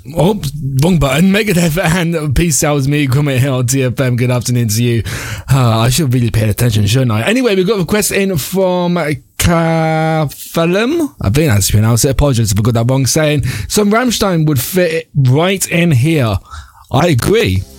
Oh, wrong button. Megadeth and Peace Sells Me. Comment here on DFM. Good afternoon to you. I should really pay attention, shouldn't I? Anyway, we've got a request in from Kafalem. I think that's pronounced it. Apologies if I got that wrong. Saying some Rammstein would fit right in here. I agree.